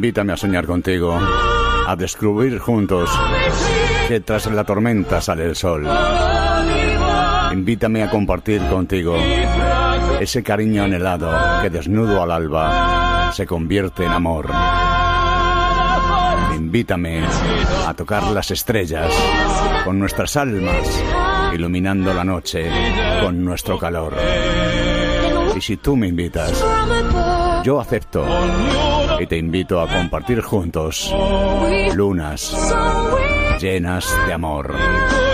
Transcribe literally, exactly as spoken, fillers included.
Invítame a soñar contigo, a descubrir juntos que tras la tormenta sale el sol. Invítame a compartir contigo ese cariño anhelado que desnudo al alba se convierte en amor. Invítame a tocar las estrellas con nuestras almas, iluminando la noche con nuestro calor. Y si tú me invitas, yo acepto y te invito a compartir juntos lunas llenas de amor.